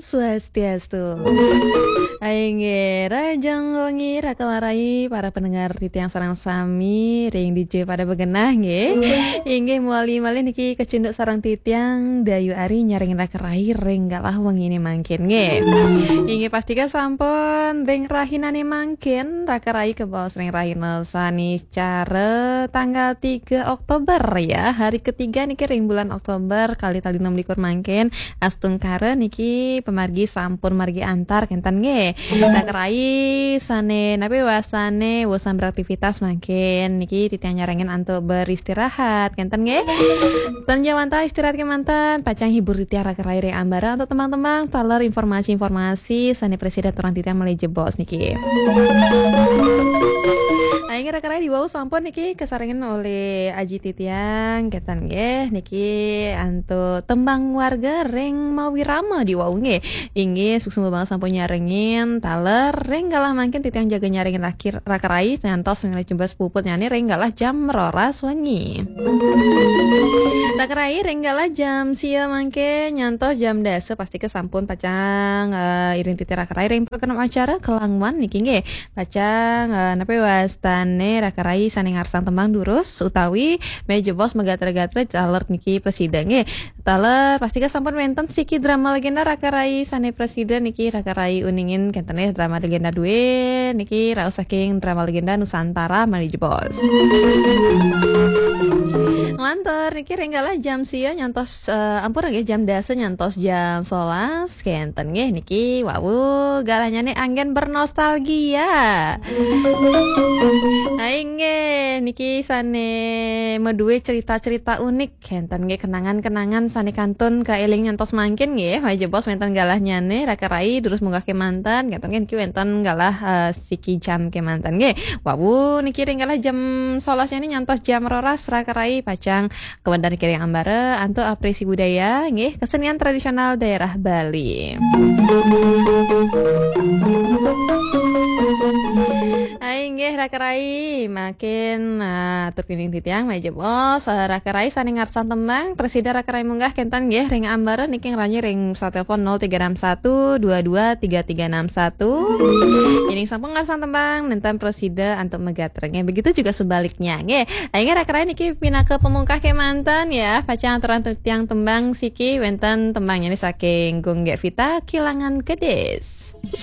Swastiastu. Aingge rajang wengi rakalarai para pendengar titiang sarang sami ring DJ pada begenah nggih. Inggih muali malih niki kecunduk sarang titiang dayu ari nyaring rakerai ring galah wengi ini mangkin nggih. Inggih pastikan sampun ring rahinane mangkin rakerai ke bawah ring rahina sani secara tanggal 3 Oktober ya. Hari ketiga niki ring bulan Oktober kali 6 likur mangkin astungkara niki pemargi sampun margi antar kentan nggih. Rakerai sane napi wasane bosan beraktivitas makin niki titiang nyarengin antuk beristirahat kentan nggih. Dan jawanta istirahat ke mantan pacang hibur titiang rakerai re ambara untuk teman-teman taler informasi-informasi sane presiden turang titiang mulai jebos niki. Aing rakerai dibawa sampun niki kesarengin oleh Aji Titiang ketan nggih niki antuk tembang warga ring mawirama diwau nggih. Inggih suksuma banget sampun nyarengin taler ring galah mangkin titiang jaga nyarengin rakerai nyantos ngelih jembas puput nyani ring galah jam roras wengi. Rakerai ring galah jam sia mangke nyantos jam dasa pasti kesampun pacang iring titi rakerai ring program acara kelangwan niki nggih pacang napi wastane rakerai sane ngarsang tembang durus utawi meja bos megatre-gatre taler niki presiden nggih taler pasti kesampun wenten siki drama legenda rakerai sane presiden niki rakerai uningin kentene drama legenda duwe niki raos saking drama legenda Nusantara meja bos. Ngantor niki renggalah jam sia nyantos ampun nggih jam dasa nyantos jam 11 kenten nggih niki wau galanya nih anggen bernostalgia. Aing nggih niki sane medue cerita-cerita unik kenten nggih kenangan-kenangan sane kantun kaeling nyantos mangkin nggih maja bos menten galah nyane rakerai terus munggah ke mantan kenten nggih niki wenten galah siki jam ke mantan nggih. Wau niki renggalah jam 11 nya nyantos jam roras rakerai pacang kewendan kiring ambara antuk apresi budaya nggih kesenian tradisional daerah Bali. Aing nggih rakerai makin turkining titiang meja bos rakerai sane ngarsan tembang presiden rakerai munggah kentan nggih ring ambara niki ngranyi ring telepon 0361223361. Ini sampun ngarsan tembang nenten presiden antuk megatrengnya begitu juga sebaliknya nggih. Aing rakerai niki pinaka pemungkah ke mantan ya pacang aturan tiang tembang siki wenten tembangnya ini saking Gung Vita Kilangan Kedes.